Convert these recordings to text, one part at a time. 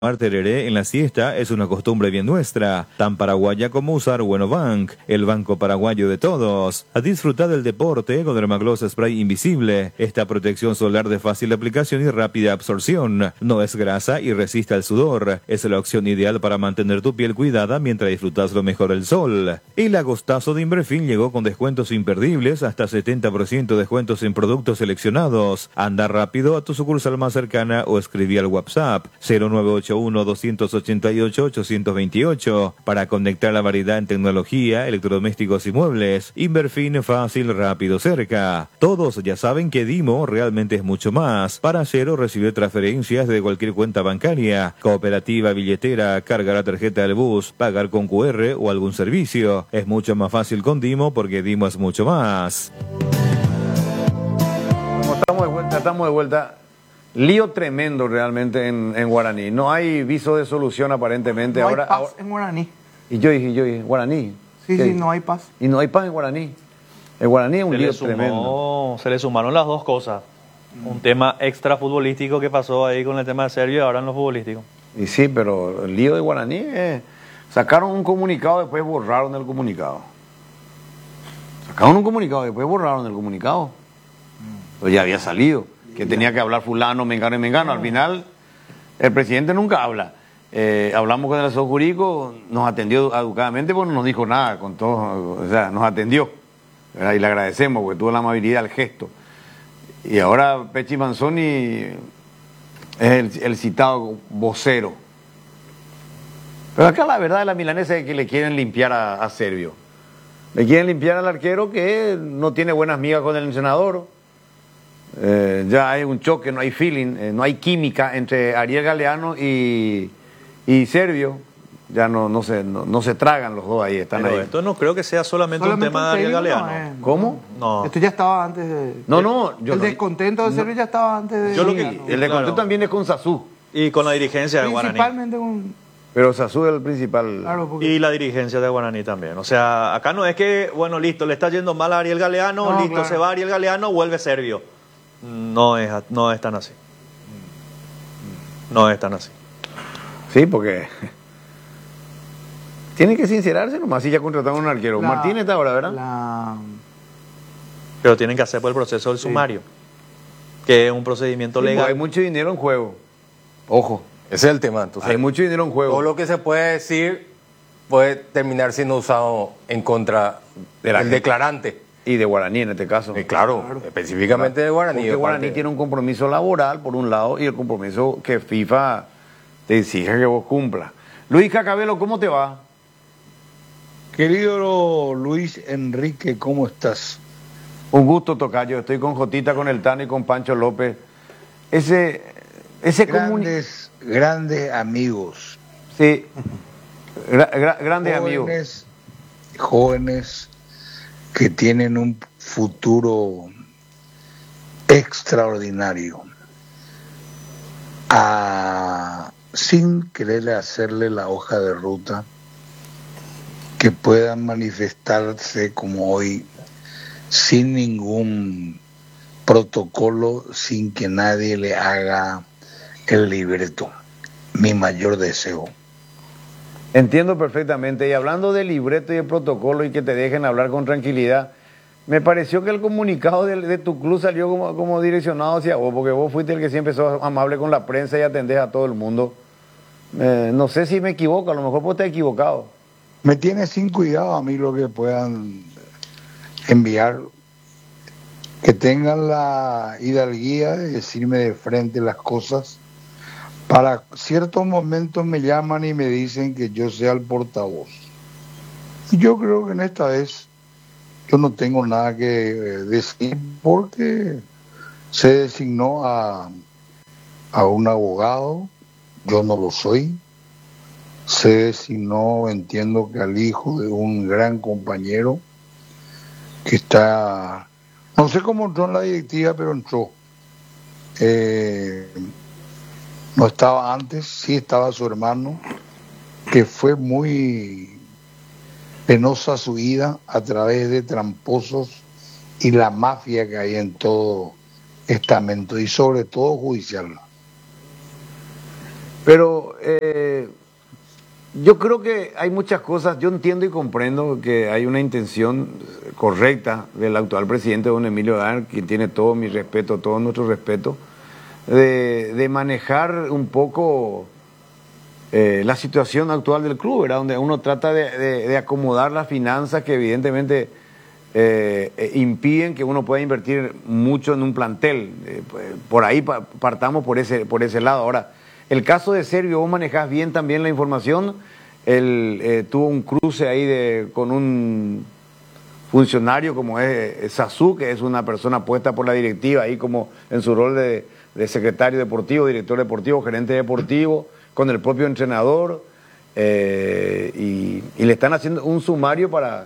Tomar tereré en la siesta es una costumbre bien nuestra, tan paraguaya como usar Bueno Bank, el banco paraguayo de todos. A disfrutar del deporte con Dermagloss Spray Invisible, esta protección solar de fácil aplicación y rápida absorción. No es grasa y resiste al sudor. Es la opción ideal para mantener tu piel cuidada mientras disfrutas lo mejor del sol. El agostazo de Inverfin llegó con descuentos imperdibles, hasta 70% de descuentos en productos seleccionados. Anda rápido a tu sucursal más cercana o escribí al WhatsApp 0981-288-828 para conectar la variedad en tecnología, electrodomésticos y muebles. Inverfin, fácil, rápido, cerca. Todos ya saben que Dimo realmente es mucho más. Para hacer o recibir transferencias de cualquier cuenta bancaria, cooperativa, billetera, cargar la tarjeta del bus, pagar con QR o algún servicio. Es mucho más fácil con Dimo porque Dimo es mucho más. Como estamos de vuelta. Lío tremendo realmente en Guaraní. No hay viso de solución aparentemente. No ahora, hay paz en Guaraní. Y yo dije, Guaraní. Sí, no hay paz. Y no hay paz en Guaraní. El Guaraní es un lío tremendo. Se le sumaron las dos cosas. Un tema extra futbolístico que pasó ahí con el tema de Serbia y ahora en lo futbolístico. Y sí, pero el lío de Guaraní sacaron un comunicado, después borraron el comunicado. Sacaron un comunicado, después borraron el comunicado. Pero ya había salido. Que tenía que hablar fulano, mengano y mengano. Al final, el presidente nunca habla. Hablamos con el asesor jurídico, nos atendió educadamente, pues no nos dijo nada, con todo, o sea, nos atendió. ¿Verdad? Y le agradecemos porque tuvo la amabilidad, el gesto. Y ahora Pechi Manzoni es el citado vocero. Pero acá la verdad de la milanesa es que le quieren limpiar a Servio. Le quieren limpiar al arquero que no tiene buenas migas con el entrenador. Ya hay un choque, no hay feeling, no hay química entre Ariel Galeano y Servio. Ya no se tragan los dos ahí, están Pero ahí. esto no creo que sea solamente un tema de Ariel Galeano. ¿Cómo? No. Esto ya estaba antes de... El descontento de Servio ya estaba antes de... Yo lo el descontento también es con Sasú. Y con la dirigencia de Guaraní. Principalmente con... Pero Sasú es el principal. Claro, porque... Y la dirigencia de Guaraní también. O sea, acá no es que, bueno, listo, le está yendo mal a Ariel Galeano, listo, claro. Se va Ariel Galeano, vuelve Servio. No es tan así. No es tan así. Sí, porque tienen que sincerarse nomás si ya contrataron un arquero. Martínez está ahora, ¿verdad? Pero tienen que hacer por el proceso del sumario, que es un procedimiento legal. Hay mucho dinero en juego. Ojo. Ese es el tema. Entonces, hay mucho dinero en juego. Todo lo que se puede decir puede terminar siendo usado en contra del declarante. Y de Guaraní en este caso. Claro, específicamente de Guaraní. Porque Guaraní tiene un compromiso laboral por un lado y el compromiso que FIFA te exige que vos cumplas. Luis Cacabelo, ¿cómo te va? Querido Luis Enrique, ¿cómo estás? Un gusto, tocayo. Estoy con Jotita, con el Tano y con Pancho López. Grandes amigos. Sí, grandes amigos. Jóvenes que tienen un futuro extraordinario, sin querer hacerle la hoja de ruta, que puedan manifestarse como hoy, sin ningún protocolo, sin que nadie le haga el libreto. Mi mayor deseo. Entiendo perfectamente. Y hablando del libreto y el protocolo y que te dejen hablar con tranquilidad, me pareció que el comunicado de tu club salió como direccionado hacia vos, porque vos fuiste el que siempre sos amable con la prensa y atendés a todo el mundo. No sé si me equivoco, a lo mejor vos te has equivocado. Me tiene sin cuidado a mí lo que puedan enviar. Que tengan la hidalguía de decirme de frente las cosas. Para ciertos momentos me llaman y me dicen que yo sea el portavoz. Y yo creo que en esta vez yo no tengo nada que decir porque se designó a un abogado, yo no lo soy. Se designó, entiendo que al hijo de un gran compañero que está, no sé cómo entró en la directiva, pero entró. No estaba antes, sí estaba su hermano, que fue muy penosa su ida a través de tramposos y la mafia que hay en todo estamento y sobre todo judicial. Pero yo creo que hay muchas cosas, yo entiendo y comprendo que hay una intención correcta del actual presidente, don Emilio Dar, quien tiene todo mi respeto, todo nuestro respeto, de manejar un poco la situación actual del club, ¿verdad? Donde uno trata de acomodar las finanzas que evidentemente impiden que uno pueda invertir mucho en un plantel. Por ahí partamos por ese lado. Ahora, el caso de Servio, vos manejás bien también la información. Él tuvo un cruce ahí con un funcionario como es Sazú, que es una persona puesta por la directiva ahí como en su rol de secretario deportivo, director deportivo, gerente deportivo, con el propio entrenador, y le están haciendo un sumario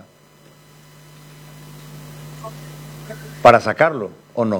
para sacarlo, ¿o no?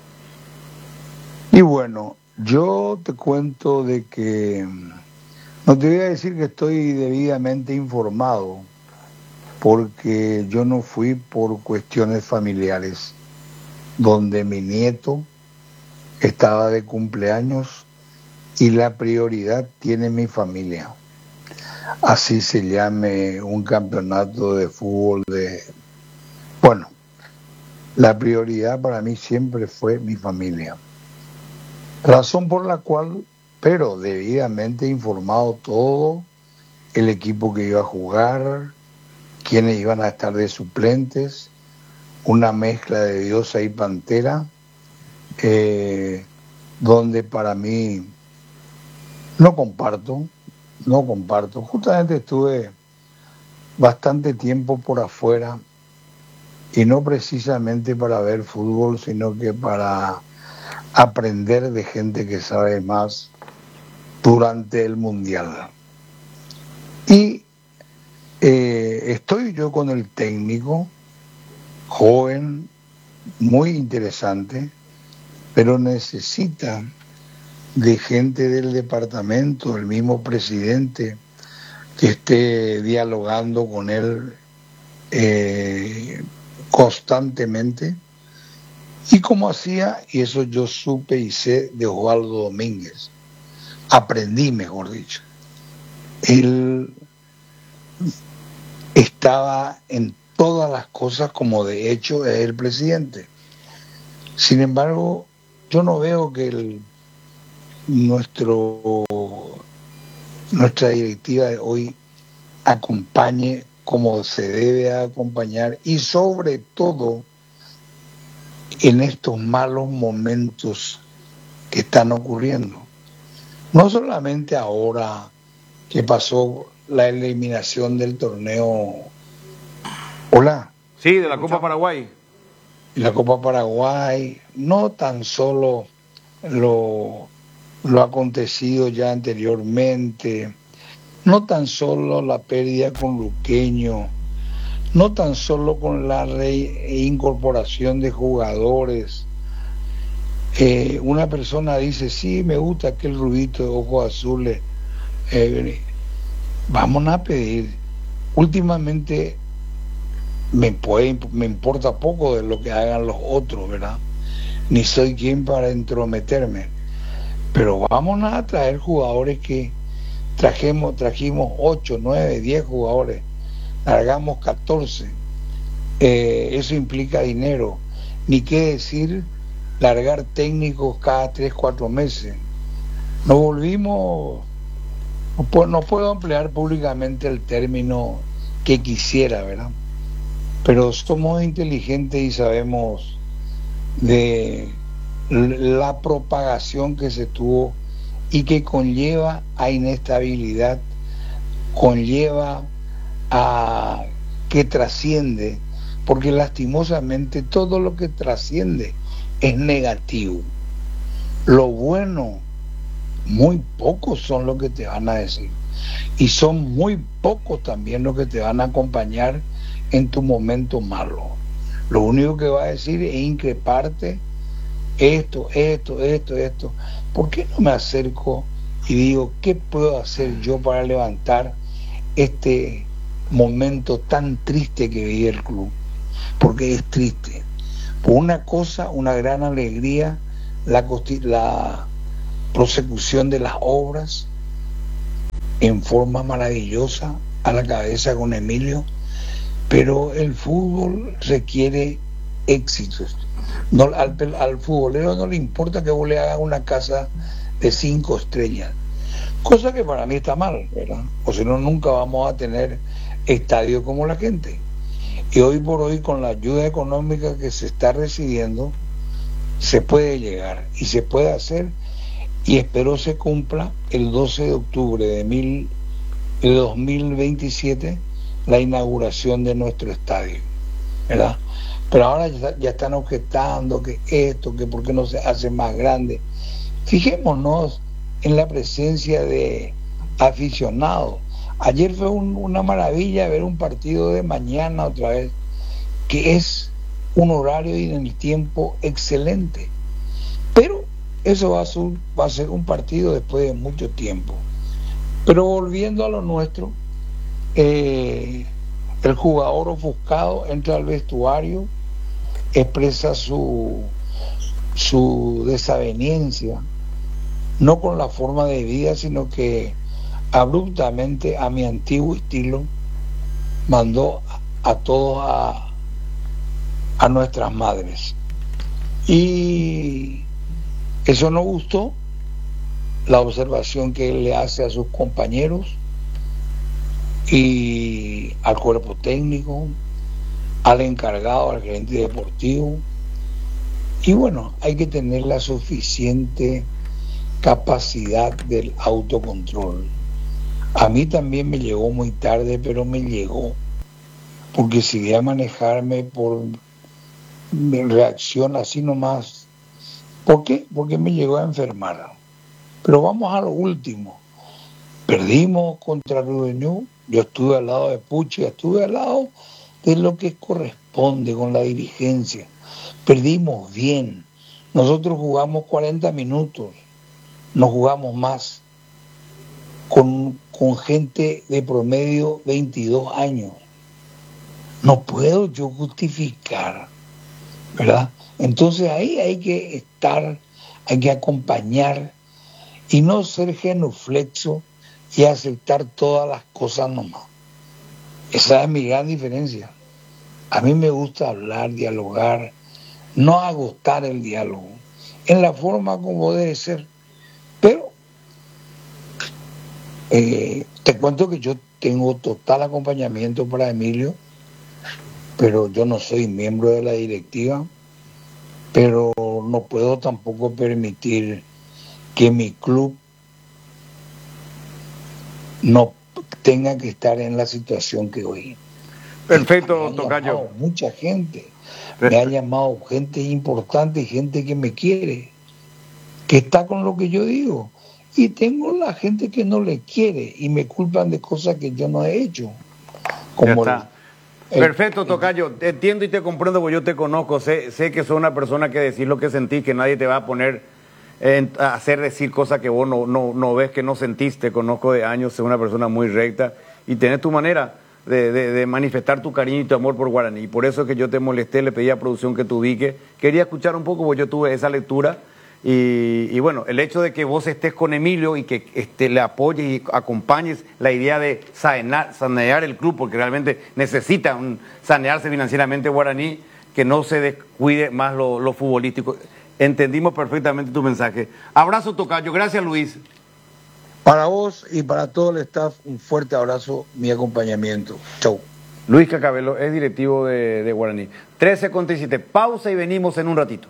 Y bueno, yo te cuento de que no te voy a decir que estoy debidamente informado, porque yo no fui por cuestiones familiares, donde mi nieto estaba de cumpleaños y la prioridad tiene mi familia. Así se llame un campeonato de fútbol Bueno, la prioridad para mí siempre fue mi familia. Razón por la cual, pero debidamente informado todo, el equipo que iba a jugar, quiénes iban a estar de suplentes, una mezcla de Diosa y Pantera, donde para mí no comparto. Justamente estuve bastante tiempo por afuera, y no precisamente para ver fútbol, sino que para aprender de gente que sabe más durante el Mundial. Y estoy yo con el técnico, joven, muy interesante, pero necesita de gente del departamento, el mismo presidente, que esté dialogando con él constantemente. Y como hacía, y eso yo supe y sé de Osvaldo Domínguez, aprendí, mejor dicho. Él estaba en todas las cosas, como de hecho es el presidente. Sin embargo, yo no veo que nuestra directiva de hoy acompañe como se debe acompañar, y sobre todo en estos malos momentos que están ocurriendo. No solamente ahora que pasó la eliminación del torneo. Hola. Sí, de la Copa Paraguay. La Copa Paraguay, no tan solo lo acontecido ya anteriormente, no tan solo la pérdida con Luqueño, no tan solo con la reincorporación de jugadores. Una persona dice, sí, me gusta aquel rubito de ojos azules, vamos a pedir. Últimamente me importa poco de lo que hagan los otros, ¿verdad? Ni soy quien para entrometerme, pero vamos a traer jugadores que trajimos 8, 9, 10 jugadores, largamos 14, eso implica dinero, ni qué decir largar técnicos cada 3, 4 meses. Nos volvimos, no puedo emplear públicamente el término que quisiera, ¿verdad? Pero somos inteligentes y sabemos de la propagación que se tuvo y que conlleva a inestabilidad, conlleva a que trasciende, porque lastimosamente todo lo que trasciende es negativo. Lo bueno, muy pocos son los que te van a decir, y son muy pocos también los que te van a acompañar en tu momento malo. Lo único que va a decir es increparte, esto. ¿Por qué no me acerco y digo, qué puedo hacer yo para levantar este momento tan triste que vive el club? Porque es triste. Por una cosa, una gran alegría, la prosecución de las obras, en forma maravillosa a la cabeza con Emilio, pero el fútbol requiere éxitos. No, al futbolero no le importa que vos le hagas una casa de 5 estrellas, cosa que para mí está mal, ¿verdad? O si no, nunca vamos a tener estadios como la gente. Y hoy por hoy, con la ayuda económica que se está recibiendo, se puede llegar y se puede hacer, y espero se cumpla el 12 de octubre de 2027 la inauguración de nuestro estadio, ¿verdad? Pero ahora ya están objetando que esto, que por qué no se hace más grande. Fijémonos en la presencia de aficionados. Ayer fue una maravilla ver un partido de mañana otra vez, que es un horario y en el tiempo excelente. Pero eso va a ser un partido después de mucho tiempo. Pero volviendo a lo nuestro, el jugador ofuscado entra al vestuario, expresa su desaveniencia, no con la forma de vida, sino que abruptamente, a mi antiguo estilo, mandó a todos a nuestras madres. Y eso no gustó, la observación que él le hace a sus compañeros y al cuerpo técnico, al encargado, al gerente deportivo. Y bueno, hay que tener la suficiente capacidad del autocontrol. A mí también me llegó muy tarde, pero me llegó, porque si voy a manejarme por mi reacción así nomás. ¿Por qué? Porque me llegó a enfermar. Pero vamos a lo último. Perdimos contra Rudeñú, yo estuve al lado de Puchi, estuve al lado de lo que corresponde con la dirigencia. Perdimos bien. Nosotros jugamos 40 minutos, no jugamos más. Con gente de promedio 22 años. No puedo yo justificar, ¿verdad? Entonces ahí hay que estar, hay que acompañar y no ser genuflexo y aceptar todas las cosas nomás. Esa es mi gran diferencia. A mí me gusta hablar, dialogar, no agotar el diálogo, en la forma como debe ser. Pero te cuento que yo tengo total acompañamiento para Emilio, pero yo no soy miembro de la directiva, pero no puedo tampoco permitir que mi club no tenga que estar en la situación que hoy. Perfecto, tocayo. Mucha gente, me ha llamado gente importante y gente que me quiere, que está con lo que yo digo. Y tengo la gente que no le quiere y me culpan de cosas que yo no he hecho. Como ya está. Perfecto, tocayo. Te entiendo y te comprendo porque yo te conozco. Sé que sos una persona que decís lo que sentís, que nadie te va a poner a hacer decir cosas que vos no ves, que no sentís. Te conozco de años, sos una persona muy recta y tenés tu manera de manifestar tu cariño y tu amor por Guaraní. Y por eso es que yo te molesté, le pedí a producción que te ubique. Quería escuchar un poco porque yo tuve esa lectura. Y bueno, el hecho de que vos estés con Emilio y que le apoyes y acompañes la idea de sanear el club, porque realmente necesita sanearse financieramente Guaraní, que no se descuide más lo futbolístico. Entendimos perfectamente tu mensaje. Abrazo, tocayo. Gracias, Luis. Para vos y para todo el staff, un fuerte abrazo, mi acompañamiento. Chau. Luis Cacabelo es directivo de Guaraní. 13:17. Pausa y venimos en un ratito.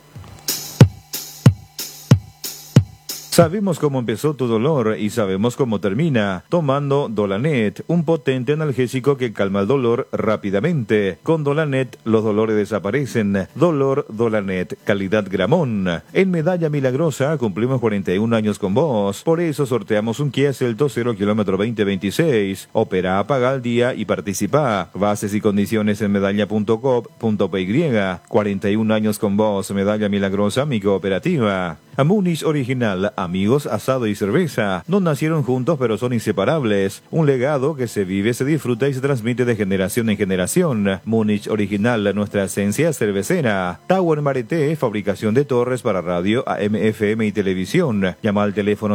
Sabemos cómo empezó tu dolor y sabemos cómo termina, tomando Dolanet, un potente analgésico que calma el dolor rápidamente. Con Dolanet los dolores desaparecen. Dolor Dolanet, calidad Gramón. En Medalla Milagrosa cumplimos 41 años con vos, por eso sorteamos un Kia Celto 0 kilómetro 2026. Opera, paga al día y participa. Bases y condiciones en medalla.com.py. 41 años con vos, Medalla Milagrosa, mi cooperativa. A Múnich Original, amigos, asado y cerveza. No nacieron juntos pero son inseparables. Un legado que se vive, se disfruta y se transmite de generación en generación. Múnich Original, nuestra esencia cervecera. Tower Marete, fabricación de torres para radio, AM, FM y televisión. Llama al teléfono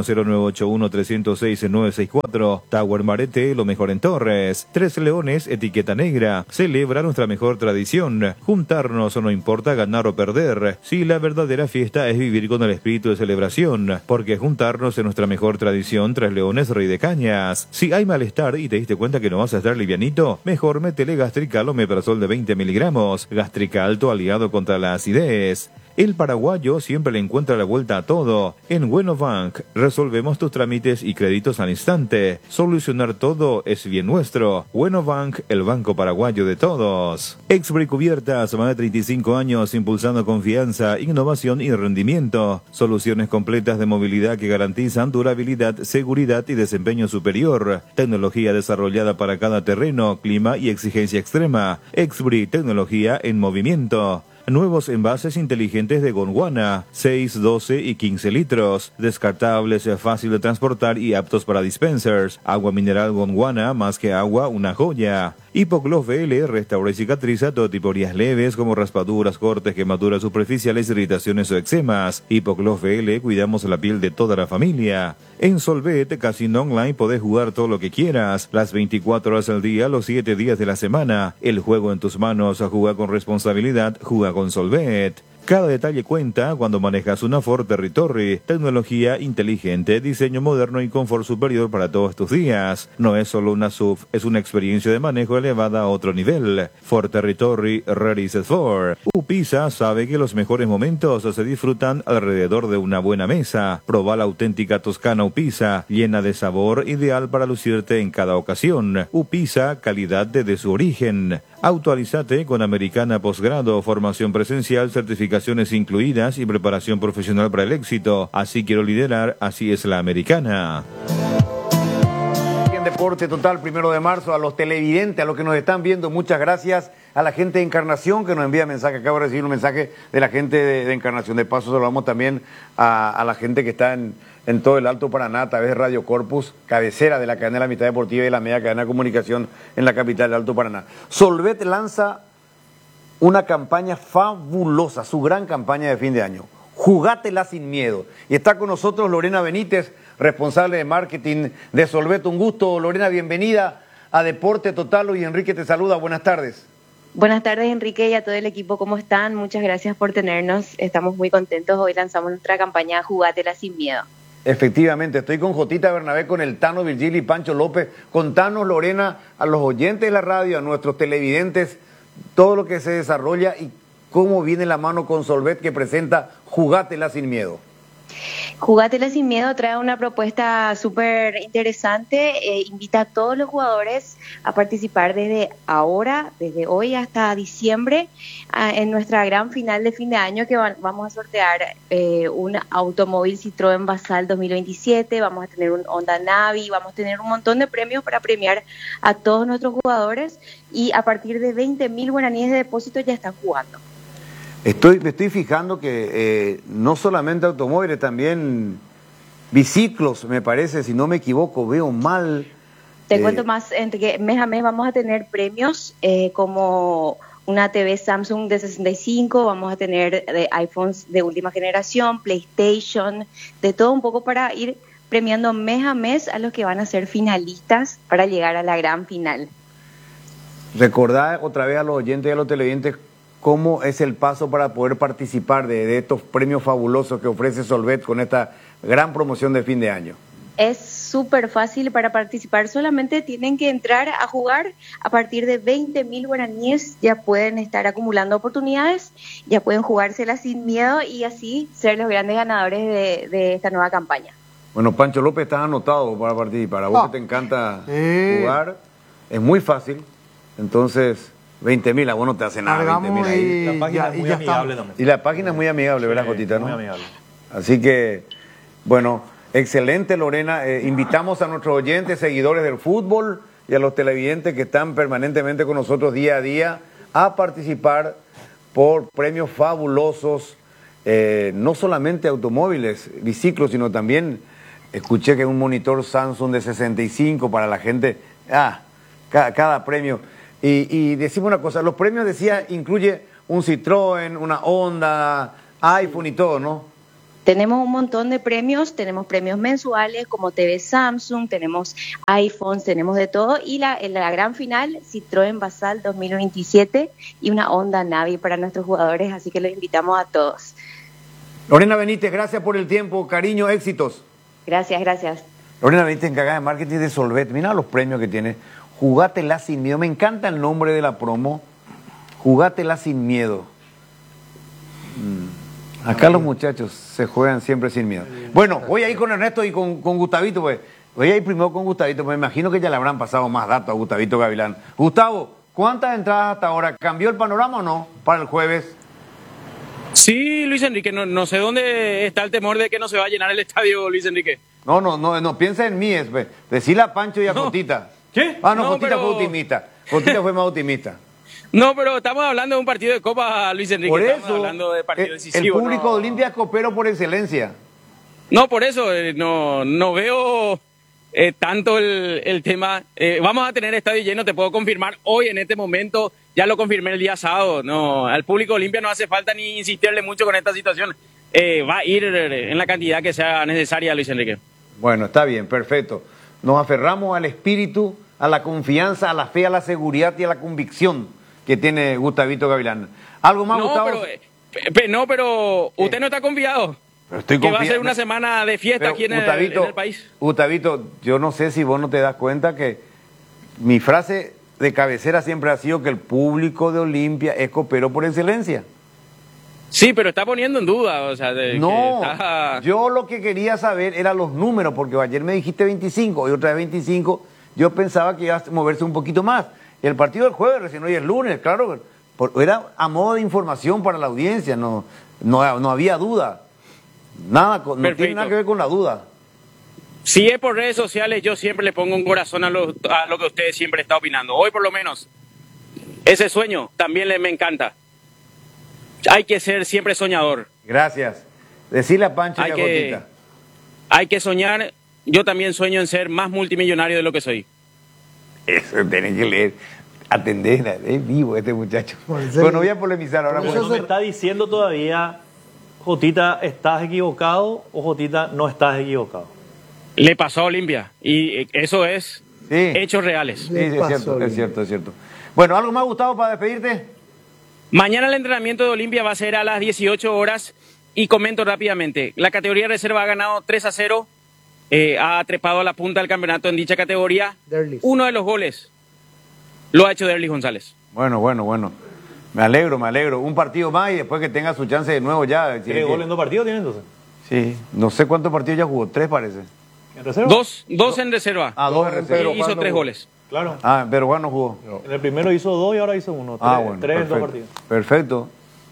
0981-306-964. Tower Marete, lo mejor en torres. Tres Leones, etiqueta negra. Celebra nuestra mejor tradición. Juntarnos no importa ganar o perder. Si la verdadera fiesta es vivir con el espíritu de celebración, porque juntarnos es nuestra mejor tradición. Tres Leones, Rey de Cañas. Si hay malestar y te diste cuenta que no vas a estar livianito, mejor métele Gastrical o Omeprazol de 20 miligramos. Gastrical, tu aliado contra la acidez. El paraguayo siempre le encuentra la vuelta a todo. En Bueno Bank resolvemos tus trámites y créditos al instante. Solucionar todo es bien nuestro. Bueno Bank, el banco paraguayo de todos. Expri Cubiertas, más de 35 años impulsando confianza, innovación y rendimiento. Soluciones completas de movilidad que garantizan durabilidad, seguridad y desempeño superior. Tecnología desarrollada para cada terreno, clima y exigencia extrema. Expri, tecnología en movimiento. Nuevos envases inteligentes de Gondwana, 6, 12 y 15 litros. Descartables, fácil de transportar y aptos para dispensers. Agua mineral Gondwana, más que agua, una joya. Hipogloss VL restaura y cicatriza todo tipo de heridas leves como raspaduras, cortes, quemaduras superficiales, irritaciones o eczemas. Hipogloss VL, cuidamos la piel de toda la familia. En Solvet, Casino Online, podés jugar todo lo que quieras, las 24 horas al día, los 7 días de la semana. El juego en tus manos, juega con responsabilidad, juega con Solvet. Cada detalle cuenta cuando manejas una Ford Territory. Tecnología inteligente, diseño moderno y confort superior para todos tus días. No es solo una SUV, es una experiencia de manejo elevada a otro nivel. Ford Territory, ready set for. Upisa sabe que los mejores momentos se disfrutan alrededor de una buena mesa. Proba la auténtica toscana Upisa, llena de sabor, ideal para lucirte en cada ocasión. Upisa, calidad desde su origen. Actualízate con Americana Posgrado, formación presencial, certificaciones incluidas y preparación profesional para el éxito. Así quiero liderar, así es la Americana. En Deporte Total, 1 de marzo, a los televidentes, a los que nos están viendo, muchas gracias. A la gente de Encarnación que nos envía mensaje, acabo de recibir un mensaje de la gente de Encarnación. De paso saludamos también a la gente que está en todo el Alto Paraná a través de Radio Corpus, cabecera de la cadena de la Amistad Deportiva y la media cadena de comunicación en la capital del Alto Paraná. Solvet lanza una campaña fabulosa, su gran campaña de fin de año. Jugátela sin miedo. Y está con nosotros Lorena Benítez, responsable de marketing de Solvet. Un gusto, Lorena, bienvenida a Deporte Total. Y Enrique te saluda, buenas tardes. Buenas tardes, Enrique, y a todo el equipo, ¿cómo están? Muchas gracias por tenernos, estamos muy contentos. Hoy lanzamos nuestra campaña Jugátela sin miedo. Efectivamente, estoy con Jotita Bernabé, con el Tano Virgili y Pancho López. Contanos, Lorena, a los oyentes de la radio, a nuestros televidentes, todo lo que se desarrolla y cómo viene la mano con Solvet, que presenta Jugátela sin miedo. Jugátela sin miedo trae una propuesta súper interesante, invita a todos los jugadores a participar desde ahora, desde hoy hasta diciembre, en nuestra gran final de fin de año, que vamos a sortear un automóvil Citroën Basal 2027, vamos a tener un Honda Navi, vamos a tener un montón de premios para premiar a todos nuestros jugadores, y a partir de 20.000 guaraníes de depósito ya están jugando. Me estoy fijando que no solamente automóviles, también biciclos, me parece, si no me equivoco, veo mal. Te cuento más, Enrique, mes a mes vamos a tener premios como una TV Samsung de 65, vamos a tener iPhones de última generación, PlayStation, de todo un poco para ir premiando mes a mes a los que van a ser finalistas para llegar a la gran final. Recordad otra vez a los oyentes y a los televidentes cómo es el paso para poder participar de estos premios fabulosos que ofrece Solvet con esta gran promoción de fin de año. Es súper fácil para participar, solamente tienen que entrar a jugar. A partir de 20.000 guaraníes ya pueden estar acumulando oportunidades, ya pueden jugársela sin miedo y así ser los grandes ganadores de esta nueva campaña. Bueno, Pancho López, estás anotado para participar. A vos que te encanta jugar, es muy fácil, entonces 20.000, a vos no te hace nada, 20.000 ahí. La página es muy amigable también. Y la página es muy amigable, ¿verdad, Jotita? Muy amigable. Así que, bueno, excelente, Lorena. Invitamos a nuestros oyentes, seguidores del fútbol y a los televidentes que están permanentemente con nosotros día a día a participar por premios fabulosos no solamente automóviles, biciclos, sino también escuché que un monitor Samsung de 65 para la gente, cada premio. Y decimos una cosa, los premios, decía, incluye un Citroën, una Honda, iPhone y todo, ¿no? Tenemos un montón de premios, tenemos premios mensuales como TV Samsung, tenemos iPhones, tenemos de todo, y la gran final, Citroën Basal 2027 y una Honda Navi para nuestros jugadores, así que los invitamos a todos. Lorena Benítez, gracias por el tiempo, cariño, éxitos. Gracias. Lorena Benítez, encargada de marketing de Solvet, mira los premios que tiene. Jugátela sin miedo, me encanta el nombre de la promo, Jugátela sin miedo. Acá los muchachos se juegan siempre sin miedo. Bueno, voy a ir con Ernesto y con Gustavito, pues. Voy a ir primero con Gustavito, pues me imagino que ya le habrán pasado más datos a Gustavito Gavilán. Gustavo, ¿cuántas entradas hasta ahora? ¿Cambió el panorama o no para el jueves? Sí, Luis Enrique, no sé dónde está el temor de que no se va a llenar el estadio, Luis Enrique. No, piensa en mí, pues. Decirle a Pancho y a Cotita. ¿Qué? Cotita fue optimista. Cotita fue más optimista. No, pero estamos hablando de un partido de Copa, Luis Enrique. Por estamos eso, hablando de partido decisivo. El público de Olimpia es copero por excelencia. No, por eso, no veo tanto el tema. Vamos a tener estadio lleno, te puedo confirmar hoy, en este momento, ya lo confirmé el día sábado. No, al público de Olimpia no hace falta ni insistirle mucho con esta situación. Va a ir en la cantidad que sea necesaria, Luis Enrique. Bueno, está bien, perfecto. Nos aferramos al espíritu, a la confianza, a la fe, a la seguridad y a la convicción que tiene Gustavito Gavilán. ¿Algo más, Gustavo? Pero usted no está confiado. Pero estoy que va a ser una semana de fiesta aquí en el país. Gustavito, yo no sé si vos no te das cuenta que mi frase de cabecera siempre ha sido que el público de Olimpia es copero por excelencia. Sí, pero está poniendo en duda. O sea, yo lo que quería saber eran los números, porque ayer me dijiste 25, hoy otra vez 25, yo pensaba que iba a moverse un poquito más. El partido del jueves, recién hoy es lunes, claro, era a modo de información para la audiencia, no había duda. Nada, no tiene nada que ver con la duda. Si es por redes sociales, yo siempre le pongo un corazón a lo que usted siempre está opinando. Hoy por lo menos, ese sueño también me encanta. Hay que ser siempre soñador. Gracias. Decirle a Pancho y a Cotita. Hay que soñar. Yo también sueño en ser más multimillonario de lo que soy. Eso tenés que leer. Atender, es vivo este muchacho. Bueno, voy a polemizar ahora. No me está diciendo todavía, Jotita, ¿estás equivocado o Jotita, no estás equivocado? Le pasó a Olimpia y eso es hechos reales. Sí, es cierto. Bueno, ¿algo más, Gustavo, para despedirte? Mañana el entrenamiento de Olimpia va a ser a las 18 horas y comento rápidamente. La categoría reserva ha ganado 3-0, ha trepado a la punta del campeonato en dicha categoría. Uno de los goles lo ha hecho Derlis González. Bueno. Me alegro. Un partido más y después que tenga su chance de nuevo ya. ¿Tiene gol en 2 partidos tiene entonces? Sí, no sé cuántos partidos ya jugó, 3 parece. ¿En reserva? Dos en reserva. 2 en reserva. Hizo 3 goles. Claro. Pero Juan no jugó. En el primero hizo 2 y ahora hizo 1. 3 en 2 partidos. Perfecto.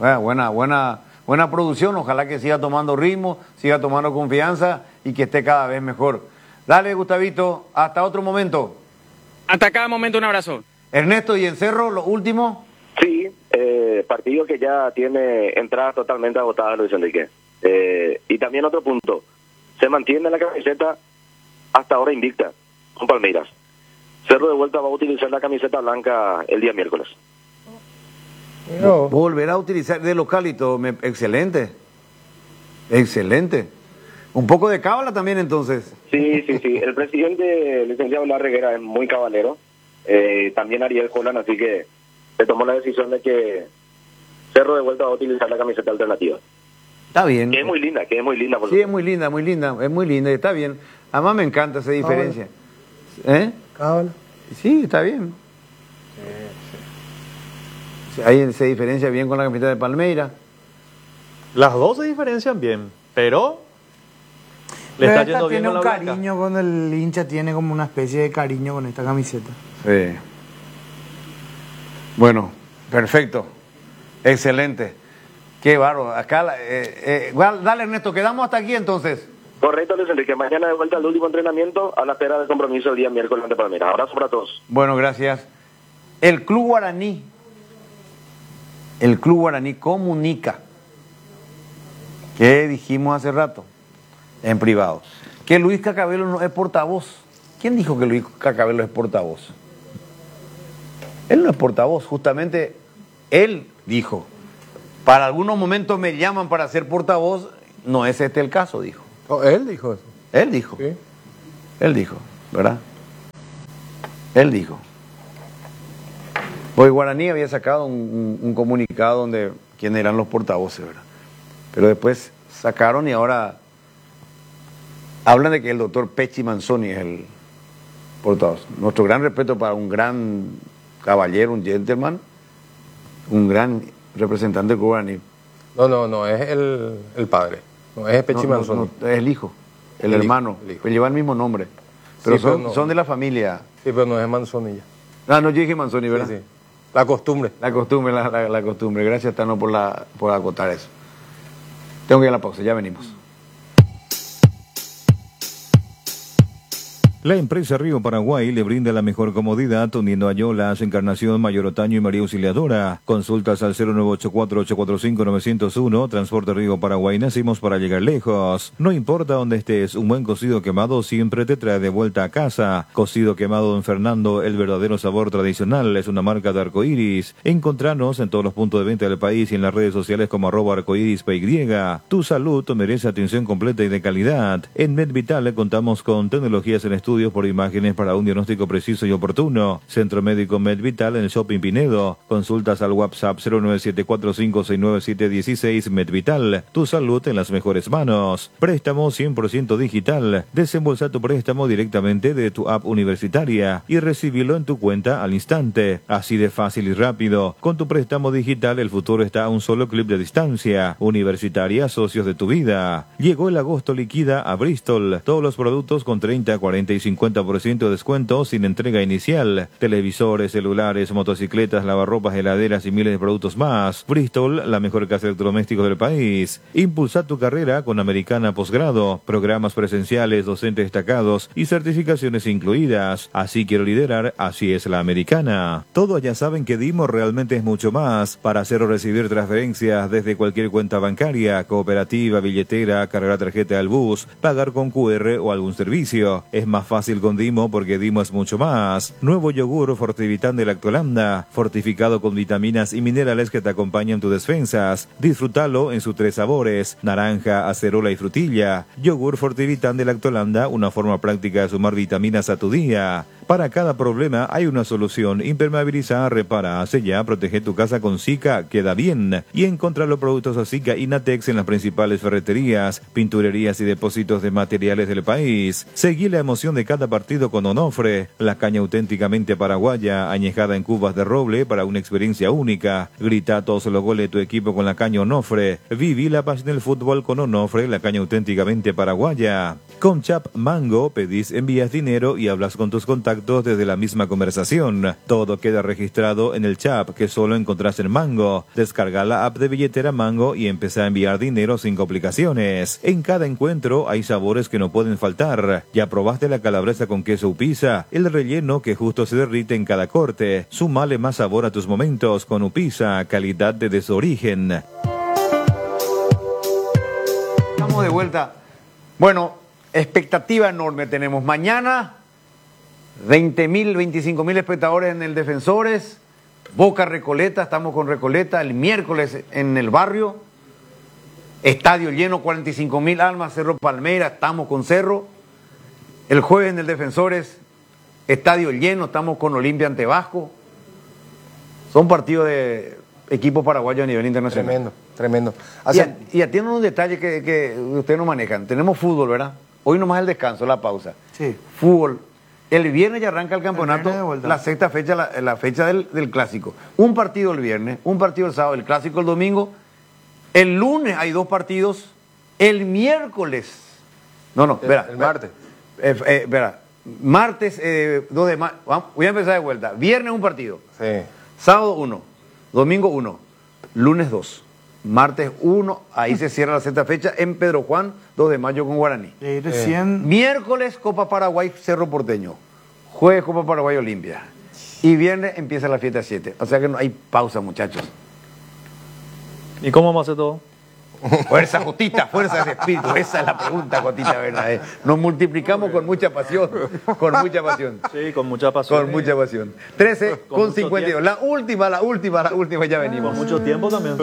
Buena producción. Ojalá que siga tomando ritmo, siga tomando confianza y que esté cada vez mejor. Dale, Gustavito. Hasta otro momento. Hasta cada momento, un abrazo. Ernesto, y en Cerro, lo último. Sí, partido que ya tiene entradas totalmente agotadas, Luis Enrique. Y también otro punto. Se mantiene la camiseta hasta ahora invicta con Palmeiras. Cerro de vuelta va a utilizar la camiseta blanca el día miércoles. Volverá a utilizar de localito. Excelente. Un poco de cábala también, entonces. Sí. El presidente, el licenciado Larreguera, es muy cabalero. También Ariel Holland, así que se tomó la decisión de que Cerro de vuelta va a utilizar la camiseta alternativa. Está bien. Que es muy linda. Por sí, es muy linda, está bien. Además me encanta esa diferencia. Cábala. Sí, está bien. Ahí se diferencia bien con la camiseta de Palmeiras. Las dos se diferencian bien, pero le está yendo bien con la blanca. Tiene un cariño con el hincha, tiene como una especie de cariño con esta camiseta. Sí. Bueno, perfecto. Excelente. Qué bárbaro. Acá, dale, Ernesto, quedamos hasta aquí entonces. Correcto, Luis Enrique. Mañana de vuelta al último entrenamiento a la espera del compromiso el día miércoles ante Palmeiras. Abrazo para todos. Bueno, gracias. El Club Guaraní comunica ¿Qué dijimos hace rato? En privado. Que Luis Cacabelo no es portavoz. ¿Quién dijo que Luis Cacabelo es portavoz? Él no es portavoz, justamente él dijo. Para algunos momentos me llaman para ser portavoz, no es este el caso, dijo. Oh, él dijo eso. Él dijo. Sí. Él dijo, ¿verdad? Él dijo. Hoy Guaraní había sacado un comunicado donde quiénes eran los portavoces, ¿verdad? Pero después sacaron y ahora hablan de que el doctor Pechi Manzoni es el portavoz. Nuestro gran respeto para un gran caballero, un gentleman, un gran representante del Guaraní. No, es el padre. No, es Pechi Manzoni. No, es el hijo, el hermano, el hijo. que lleva el mismo nombre. Pero Sí, son de la familia. Sí, pero no es Manzoni ya. Ah, no, yo dije Manzoni, ¿verdad? Sí, sí. La costumbre. La costumbre, la costumbre. Gracias, Tano, por acotar eso. Tengo que ir a la pausa, ya venimos. La empresa Río Paraguay le brinda la mejor comodidad uniendo a Yolas, Encarnación, Mayor Otaño y María Auxiliadora. Consultas al 0984-845-901. Transporte Río Paraguay, nacimos para llegar lejos. No importa dónde estés, un buen cocido quemado siempre te trae de vuelta a casa. Cocido quemado Don Fernando, el verdadero sabor tradicional, es una marca de Arcoiris. Encontranos en todos los puntos de venta del país y en las redes sociales como @arcoirispy. Tu salud merece atención completa y de calidad. En MedVital contamos con tecnologías en estudios por imágenes para un diagnóstico preciso y oportuno. Centro Médico MedVital en el Shopping Pinedo. Consultas al WhatsApp 09745697716. MedVital, tu salud en las mejores manos. Préstamo 100% digital. Desembolsa tu préstamo directamente de tu app universitaria y recibilo en tu cuenta al instante. Así de fácil y rápido. Con tu préstamo digital el futuro está a un solo clic de distancia. Universitaria, socios de tu vida. Llegó el agosto liquida a Bristol. Todos los productos con 30, 40 y 50% de descuento sin entrega inicial. Televisores, celulares, motocicletas, lavarropas, heladeras y miles de productos más. Bristol, la mejor casa de electrodomésticos del país. Impulsa tu carrera con Americana Posgrado. Programas presenciales, docentes destacados y certificaciones incluidas. Así quiero liderar, así es la Americana. Todos ya saben que Dimo realmente es mucho más. Para hacer o recibir transferencias desde cualquier cuenta bancaria, cooperativa, billetera, cargar tarjeta al bus, pagar con QR o algún servicio. Es más fácil con Dimo porque Dimo es mucho más. Nuevo yogur Fortivitán de Lactolanda, fortificado con vitaminas y minerales que te acompañan tus defensas. Disfrútalo en sus 3 sabores, naranja, acerola y frutilla. Yogur Fortivitán de Lactolanda, una forma práctica de sumar vitaminas a tu día. Para cada problema hay una solución. Impermeabiliza, repara, sella, protege tu casa con Zika, queda bien. Y encuentra los productos Zika y Natex en las principales ferreterías, pinturerías y depósitos de materiales del país. Seguí la emoción de cada partido con Onofre, la caña auténticamente paraguaya, añejada en cubas de roble para una experiencia única. Grita todos los goles de tu equipo con la caña Onofre. Viví la pasión del fútbol con Onofre, la caña auténticamente paraguaya. Con Chap Mango pedís, envías dinero y hablas con tus contactos desde la misma conversación. Todo queda registrado en el Chap que solo encontrás en Mango. Descarga la app de billetera Mango y empezá a enviar dinero sin complicaciones. En cada encuentro hay sabores que no pueden faltar. ¿Ya probaste la calabresa con queso Upisa? El relleno que justo se derrite en cada corte. Sumale más sabor a tus momentos con Upisa, calidad de desorigen. Estamos de vuelta. Bueno, expectativa enorme tenemos. Mañana 20.000, 25.000 espectadores en el Defensores, Boca Recoleta, estamos con Recoleta, el miércoles en el barrio, estadio lleno, 45.000 almas, Cerro Palmeira, estamos con Cerro, el jueves en el Defensores, estadio lleno, estamos con Olimpia ante Vasco, son partidos de equipos paraguayos a nivel internacional. Tremendo. Y atienden un detalle que ustedes no manejan, tenemos fútbol, ¿verdad? Hoy nomás el descanso, la pausa. Sí. Fútbol. El viernes ya arranca el campeonato, la sexta fecha, la fecha del clásico. Un partido el viernes, un partido el sábado, el clásico el domingo. El lunes hay 2 partidos. El miércoles. El martes. Martes 2 de mayo. Voy a empezar de vuelta. Viernes un partido. Sí. Sábado 1. Domingo 1. Lunes 2. Martes 1. Ahí se cierra la sexta fecha en Pedro Juan, 2 de mayo con Guaraní. Miércoles Copa Paraguay Cerro Porteño. Jueves Copa Paraguay Olimpia. Y viernes empieza la fiesta 7. O sea que no hay pausa, muchachos. ¿Y cómo vamos a hacer todo? Fuerza, Jotita, fuerza de espíritu. Esa es la pregunta, Jotita, ¿verdad? Nos multiplicamos con mucha pasión. Con mucha pasión. Sí, con mucha pasión. Con mucha pasión. 13 con mucho 52. La última, ya venimos. Con mucho tiempo también.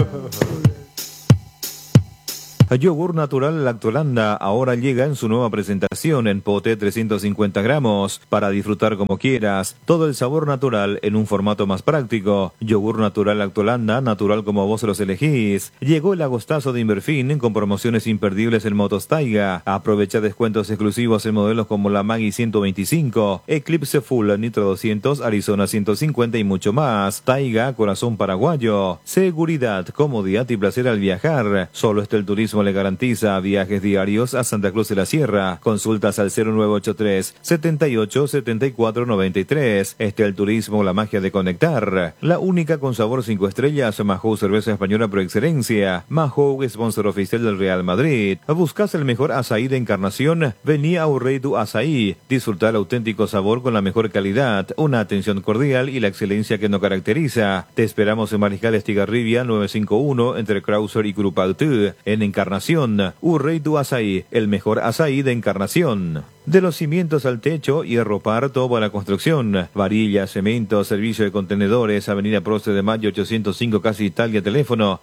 Yogur natural Lactolanda ahora llega en su nueva presentación en pote 350 gramos para disfrutar como quieras. Todo el sabor natural en un formato más práctico. Yogur natural Lactolanda, natural como vos los elegís. Llegó el agostazo de Inverfin con promociones imperdibles en motos Taiga. Aprovecha descuentos exclusivos en modelos como la Maggi 125, Eclipse Full Nitro 200, Arizona 150 y mucho más. Taiga, corazón paraguayo. Seguridad, comodidad y placer al viajar. Solo el turismo le garantiza viajes diarios a Santa Cruz de la Sierra. Consultas al 0983 78 74 93. El turismo, la magia de conectar. La única con sabor 5 estrellas, Mahou, cerveza española por excelencia. Mahou, sponsor oficial del Real Madrid. ¿Buscas el mejor azaí de Encarnación? Vení a Urrey du Azaí. Disfrutar el auténtico sabor con la mejor calidad, una atención cordial y la excelencia que nos caracteriza. Te esperamos en Mariscal Estigarribia 951 entre Krauser y Curupaltú, en Encarnación. Urrey du Azaí, el mejor azaí de Encarnación. De los cimientos al techo y arropar toda la construcción. Varillas, cemento, servicio de contenedores, Avenida Prócer de Mayo 805, Casa Italia, teléfono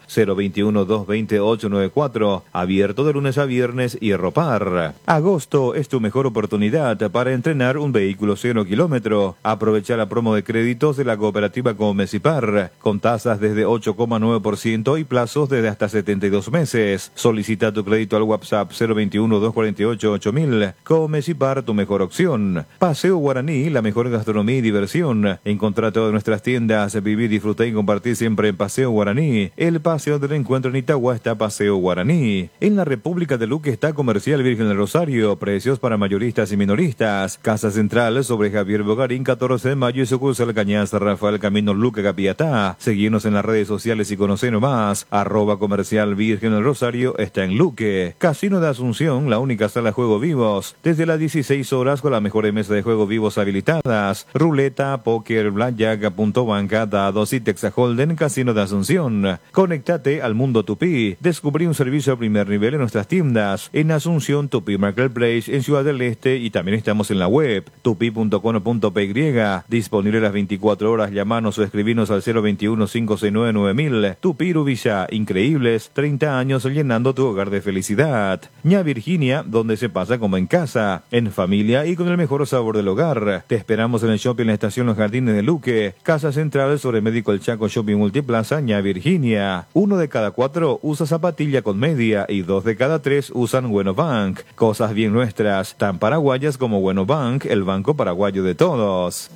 021-220-894. Abierto de lunes a viernes y arropar. Agosto es tu mejor oportunidad para entrenar un vehículo 0 kilómetro. Aprovecha la promo de créditos de la cooperativa Comecipar, con tasas desde 8,9% y plazos desde hasta 72 meses. Solicita tu crédito al WhatsApp 021-248-8000. Comecipar, tu mejor opción. Paseo Guaraní, la mejor gastronomía y diversión. Encontrá todas nuestras tiendas, vivir, disfrutar y compartir siempre en Paseo Guaraní. El paseo del encuentro en Itagua está Paseo Guaraní. En la República de Luque está Comercial Virgen del Rosario, precios para mayoristas y minoristas. Casa Central sobre Javier Bogarín, 14 de mayo y sucursal Cañas Rafael Camino Luque Capiatá. Seguinos en las redes sociales y conocenos más. @Comercial Virgen del Rosario está en Luque. Casino de Asunción, la única sala de juego vivos. Desde las 16 horas con las mejores mesas de juego vivos habilitadas. Ruleta, póker, blackjack, punto banca, dados y Texas Holden, Casino de Asunción. Conéctate al mundo Tupí. Descubrí un servicio a primer nivel en nuestras tiendas. En Asunción, Tupí Marketplace, en Ciudad del Este y también estamos en la web tupi.com.py. Disponible las 24 horas. Llamanos o escribinos al 021-569-9000. Tupí Rubilla, increíbles 30 años llenando tu hogar de felicidad. Ña Virginia, donde se pasa como en casa, en familia y con el mejor sabor del hogar. Te esperamos en el shopping en la estación Los Jardines de Luque, Casa Central sobre Médico El Chaco Shopping Multiplaza, Ña Virginia. 1 de cada 4 usa zapatilla con media y 2 de cada 3 usan Bueno Bank. Cosas bien nuestras, tan paraguayas como Bueno Bank, el banco paraguayo de todos.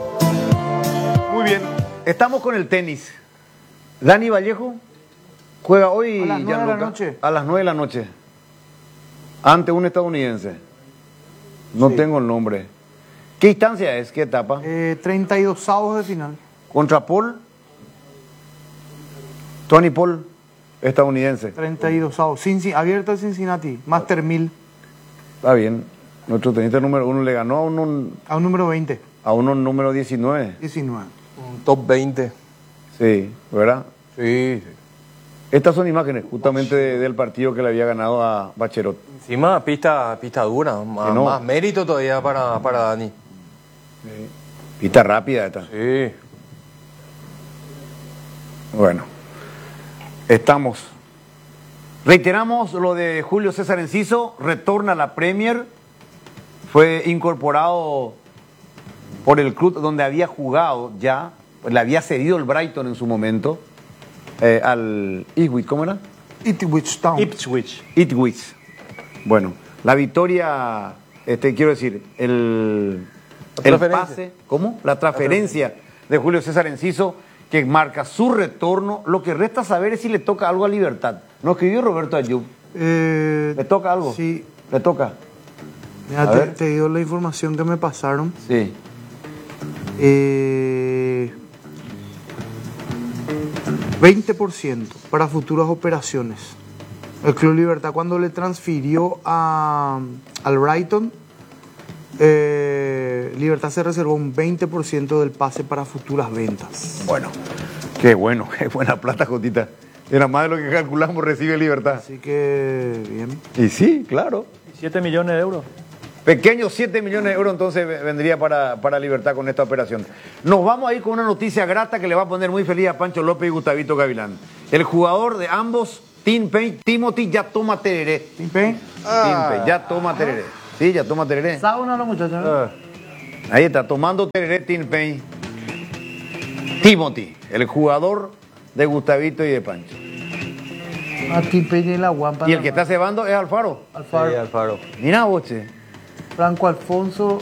Muy bien, estamos con el tenis. Dani Vallejo juega hoy a las 9 de la Gianluca, noche. a las 9 de la noche ante un estadounidense. No tengo el nombre. ¿Qué instancia es? ¿Qué etapa? 32avos de final. ¿Contra Paul? Tony Paul, estadounidense. 32avos. Abierto el Cincinnati. Master 1000. Está bien. Nuestro tenista número 1 le ganó a A un número 20. a uno número 19. 19. Un top 20. Sí, ¿verdad? Sí. Estas son imágenes justamente del partido que le había ganado a Bachelot. Encima pista dura. no. Más mérito todavía para Dani. Pista rápida esta. Sí. Bueno, estamos. Reiteramos lo de Julio César Enciso, retorna a la Premier, fue incorporado por el club donde había jugado ya, le había cedido el Brighton en su momento, al Ipswich, ¿cómo era? Ipswich Town. Ipswich. Bueno, la victoria, quiero decir, el pase, ¿cómo? La transferencia de Julio César Enciso, que marca su retorno. Lo que resta saber es si le toca algo a Libertad. Nos escribió Roberto Ayub. ¿Le toca algo? Sí. ¿Le toca? Mira, te digo la información que me pasaron. Sí. 20% para futuras operaciones. El Club Libertad, cuando le transfirió al Brighton, Libertad se reservó un 20% del pase para futuras ventas. Bueno, qué bueno, qué buena plata, Jotita. Era más de lo que calculamos, recibe Libertad. Así que, bien. Y sí, claro. 7 millones de euros. Pequeños 7 millones de euros entonces vendría para Libertad con esta operación. Nos vamos a ir con una noticia grata que le va a poner muy feliz a Pancho López y Gustavito Gavilán. El jugador de ambos, Timothy, ya toma tereré. ¿Timpe? Ya toma tereré. Sí, ya toma tereré. Sauna los muchachos. Ahí está, tomando tereré Timothy, el jugador de Gustavito y de Pancho. Timpe y la guampa. Y el que está cebando es Alfaro. Alfaro. Sí, Alfaro. Mira, boche. Franco Alfonso.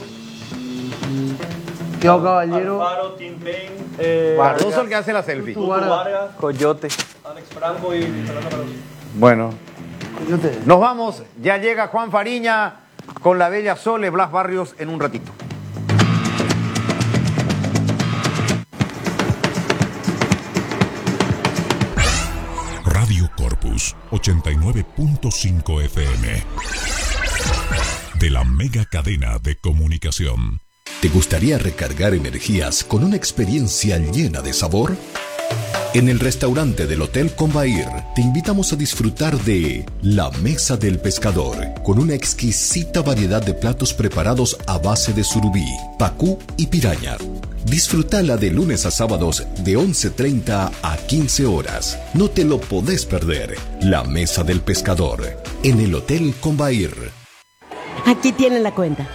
Tiago Caballero. Alfaro, Tim Payne, Cardoso el que hace la selfie. Tutu Vargas. Coyote. Alex Franco y Fernando Cardoso. Bueno, Coyote. nos vamos. Ya llega Juan Fariña con la bella Sole Blas Barrios en un ratito. Radio Corpus 89.5 FM de la mega cadena de comunicación. ¿Te gustaría recargar energías con una experiencia llena de sabor? En el restaurante del Hotel Combair te invitamos a disfrutar de La Mesa del Pescador, con una exquisita variedad de platos preparados a base de surubí, pacú y piraña. Disfrutala de lunes a sábados de 11:30 a 15 horas. No te lo podés perder. La Mesa del Pescador, en el Hotel Combair. Aquí tienen la cuenta.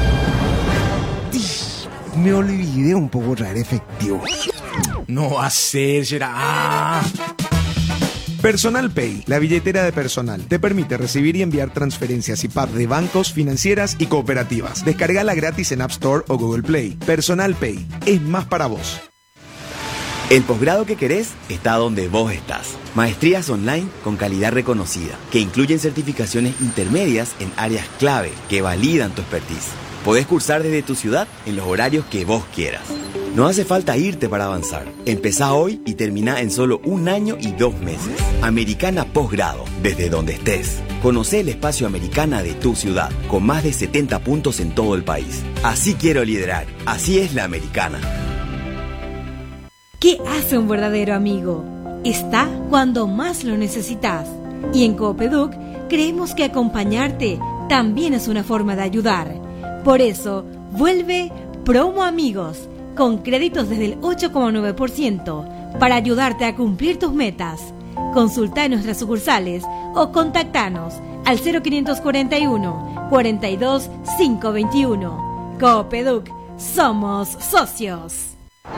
Me olvidé un poco traer efectivo. No va a ser, será. Personal Pay, la billetera de personal, te permite recibir y enviar transferencias y PAP de bancos, financieras y cooperativas. Descárgala gratis en App Store o Google Play. Personal Pay, es más para vos. El posgrado que querés está donde vos estás. Maestrías online con calidad reconocida, que incluyen certificaciones intermedias en áreas clave que validan tu expertise. Podés cursar desde tu ciudad en los horarios que vos quieras. No hace falta irte para avanzar. Empezá hoy y termina en solo 1 año y 2 meses. Americana Posgrado, desde donde estés. Conocé el espacio Americana de tu ciudad, con más de 70 puntos en todo el país. Así quiero liderar. Así es la Americana. ¿Qué hace un verdadero amigo? Está cuando más lo necesitas. Y en Coopeduc creemos que acompañarte también es una forma de ayudar. Por eso, vuelve Promo Amigos, con créditos desde el 8,9% para ayudarte a cumplir tus metas. Consulta en nuestras sucursales o contactanos al 0541 42 521. Coopeduc, somos socios.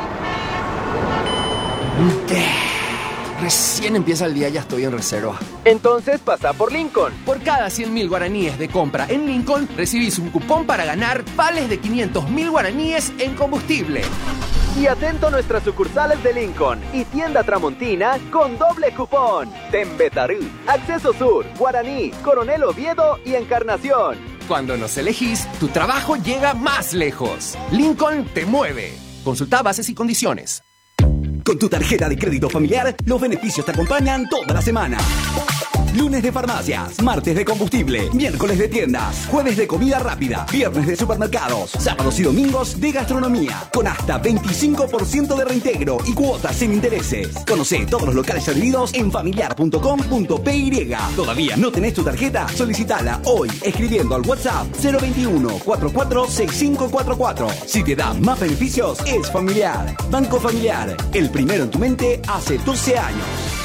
Recién empieza el día, ya estoy en reserva. Entonces pasa por Lincoln. Por cada 100.000 guaraníes de compra en Lincoln, recibís un cupón para ganar vales de 500.000 guaraníes en combustible. Y atento a nuestras sucursales de Lincoln y tienda Tramontina con doble cupón. Tembetarú, Acceso Sur, Guaraní, Coronel Oviedo y Encarnación. Cuando nos elegís, tu trabajo llega más lejos. Lincoln te mueve. Consulta bases y condiciones. Con tu tarjeta de crédito familiar, los beneficios te acompañan toda la semana. Lunes de farmacias, martes de combustible, miércoles de tiendas, jueves de comida rápida, viernes de supermercados, sábados y domingos de gastronomía, con hasta 25% de reintegro y cuotas sin intereses. Conocé todos los locales servidos en familiar.com.py. ¿Todavía no tenés tu tarjeta? Solicitala hoy escribiendo al WhatsApp 021 44 6544. Si te da más beneficios, es Familiar. Banco Familiar, el primero en tu mente hace 12 años.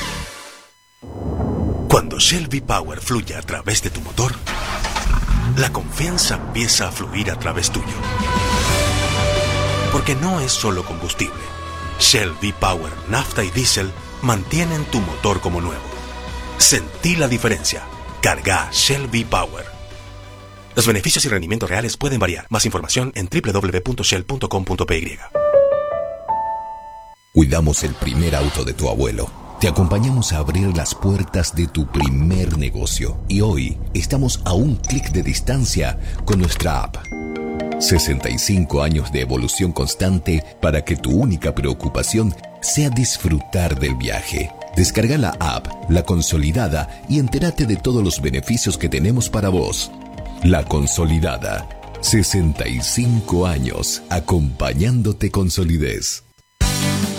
Cuando Shell V-Power fluye a través de tu motor, la confianza empieza a fluir a través tuyo. Porque no es solo combustible. Shell V-Power, nafta y diésel mantienen tu motor como nuevo. Sentí la diferencia. Carga Shell V-Power. Los beneficios y rendimientos reales pueden variar. Más información en www.shell.com.py. Cuidamos el primer auto de tu abuelo. Te acompañamos a abrir las puertas de tu primer negocio. Y hoy estamos a un clic de distancia con nuestra app. 65 años de evolución constante para que tu única preocupación sea disfrutar del viaje. Descarga la app, La Consolidada, y entérate de todos los beneficios que tenemos para vos. La Consolidada. 65 años acompañándote con solidez.